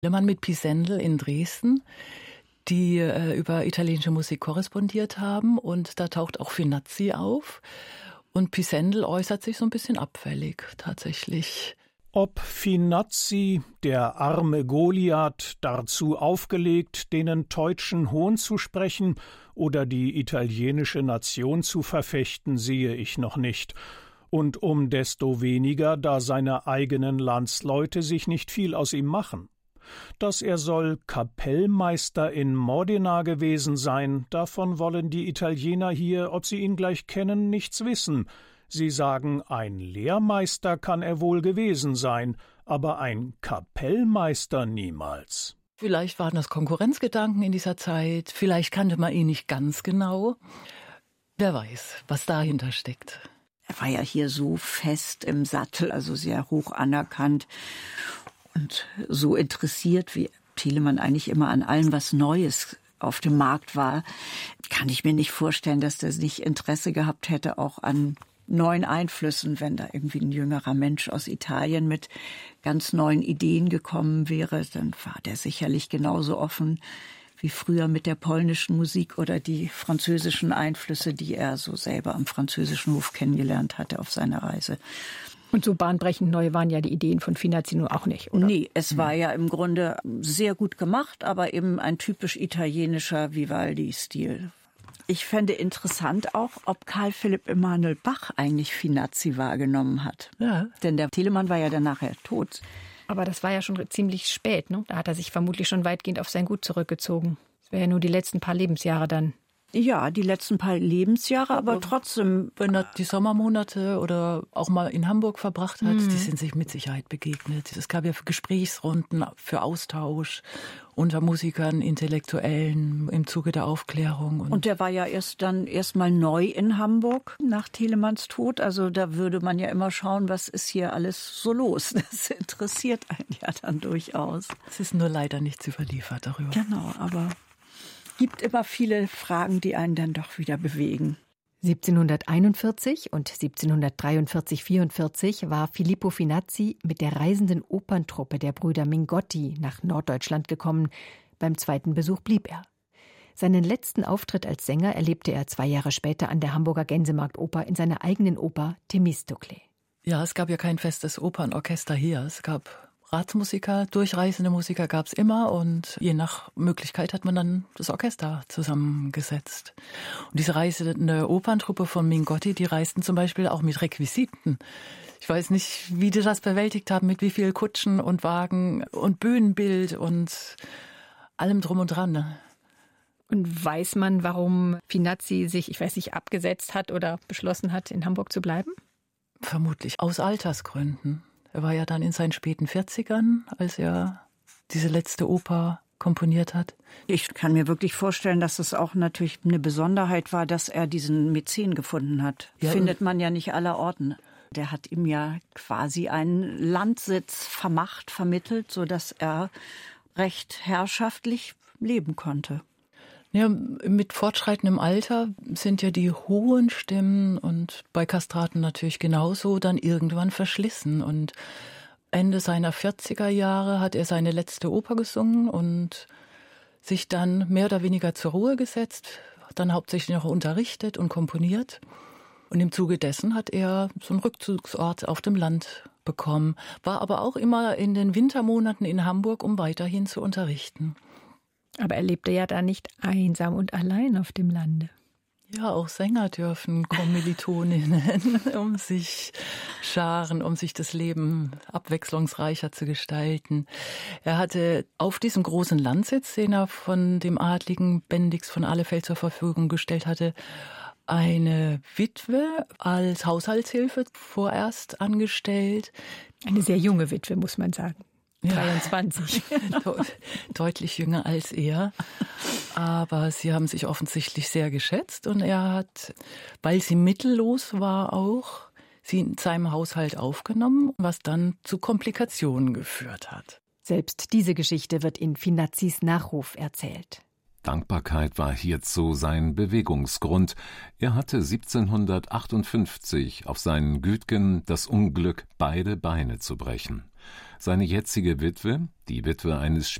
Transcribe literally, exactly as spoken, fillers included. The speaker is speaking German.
Telemann mit Pisendel in Dresden, die äh, über italienische Musik korrespondiert haben. Und da taucht auch Finazzi auf. Und Pisendel äußert sich so ein bisschen abfällig tatsächlich. Ob Finazzi, der arme Goliath, dazu aufgelegt, denen Teutschen Hohn zu sprechen oder die italienische Nation zu verfechten, sehe ich noch nicht. Und um desto weniger, da seine eigenen Landsleute sich nicht viel aus ihm machen. Dass er soll Kapellmeister in Modena gewesen sein, davon wollen die Italiener hier, ob sie ihn gleich kennen, nichts wissen. Sie sagen, ein Lehrmeister kann er wohl gewesen sein, aber ein Kapellmeister niemals. Vielleicht waren das Konkurrenzgedanken in dieser Zeit, vielleicht kannte man ihn nicht ganz genau. Wer weiß, was dahinter steckt. Er war ja hier so fest im Sattel, also sehr hoch anerkannt und so interessiert, wie Telemann eigentlich immer an allem, was Neues auf dem Markt war. Kann ich mir nicht vorstellen, dass der nicht Interesse gehabt hätte, auch an neuen Einflüssen, wenn da irgendwie ein jüngerer Mensch aus Italien mit ganz neuen Ideen gekommen wäre, dann war der sicherlich genauso offen wie früher mit der polnischen Musik oder die französischen Einflüsse, die er so selber am französischen Hof kennengelernt hatte auf seiner Reise. Und so bahnbrechend neu waren ja die Ideen von Finazzi nur auch nicht, oder? Nee, es war ja im Grunde sehr gut gemacht, aber eben ein typisch italienischer Vivaldi-Stil. Ich fände interessant auch, ob Karl Philipp Emanuel Bach eigentlich Finazzi wahrgenommen hat. Ja. Denn der Telemann war ja dann nachher tot. Aber das war ja schon ziemlich spät, ne? Da hat er sich vermutlich schon weitgehend auf sein Gut zurückgezogen. Das wäre ja nur die letzten paar Lebensjahre dann. Ja, die letzten paar Lebensjahre, aber, aber trotzdem. Wenn er die Sommermonate oder auch mal in Hamburg verbracht hat, mhm. die sind sich mit Sicherheit begegnet. Es gab ja Gesprächsrunden für Austausch unter Musikern, Intellektuellen im Zuge der Aufklärung. Und, und der war ja erst dann erstmal neu in Hamburg nach Telemanns Tod. Also da würde man ja immer schauen, was ist hier alles so los. Das interessiert einen ja dann durchaus. Es ist nur leider nichts überliefert darüber. Genau, aber gibt immer viele Fragen, die einen dann doch wieder bewegen. siebzehnhunderteinundvierzig und siebzehnhundertdreiundvierzig vierundvierzig war Filippo Finazzi mit der reisenden Operntruppe der Brüder Mingotti nach Norddeutschland gekommen. Beim zweiten Besuch blieb er. Seinen letzten Auftritt als Sänger erlebte er zwei Jahre später an der Hamburger Gänsemarktoper in seiner eigenen Oper Themistokle. Ja, es gab ja kein festes Opernorchester hier. Es gab Ratsmusiker, durchreisende Musiker gab es immer und je nach Möglichkeit hat man dann das Orchester zusammengesetzt. Und diese reisende Operntruppe von Mingotti, die reisten zum Beispiel auch mit Requisiten. Ich weiß nicht, wie die das bewältigt haben, mit wie viel Kutschen und Wagen und Bühnenbild und allem drum und dran. Ne? Und weiß man, warum Finazzi sich, ich weiß nicht, abgesetzt hat oder beschlossen hat, in Hamburg zu bleiben? Vermutlich aus Altersgründen. Er war ja dann in seinen späten vierzigern, als er diese letzte Oper komponiert hat. Ich kann mir wirklich vorstellen, dass es auch natürlich eine Besonderheit war, dass er diesen Mäzen gefunden hat. Ja, findet man ja nicht allerorten. Der hat ihm ja quasi einen Landsitz vermacht, vermittelt, sodass er recht herrschaftlich leben konnte. Ja, mit fortschreitendem Alter sind ja die hohen Stimmen und bei Kastraten natürlich genauso dann irgendwann verschlissen. Und Ende seiner vierziger Jahre hat er seine letzte Oper gesungen und sich dann mehr oder weniger zur Ruhe gesetzt, dann hauptsächlich noch unterrichtet und komponiert. Und im Zuge dessen hat er so einen Rückzugsort auf dem Land bekommen, war aber auch immer in den Wintermonaten in Hamburg, um weiterhin zu unterrichten. Aber er lebte ja da nicht einsam und allein auf dem Lande. Ja, auch Sänger dürfen Kommilitoninnen um sich scharen, um sich das Leben abwechslungsreicher zu gestalten. Er hatte auf diesem großen Landsitz, den er von dem adligen Bendix von Ahlefeldt zur Verfügung gestellt hatte, eine Witwe als Haushaltshilfe vorerst angestellt. Eine sehr junge Witwe, muss man sagen. dreiundzwanzig. De- deutlich jünger als er. Aber sie haben sich offensichtlich sehr geschätzt und er hat, weil sie mittellos war auch, sie in seinem Haushalt aufgenommen, was dann zu Komplikationen geführt hat. Selbst diese Geschichte wird in Finazzis Nachruf erzählt. Dankbarkeit war hierzu sein Bewegungsgrund. Er hatte siebzehnhundertachtundfünfzig auf seinen Gütgen das Unglück, beide Beine zu brechen. Seine jetzige Witwe, die Witwe eines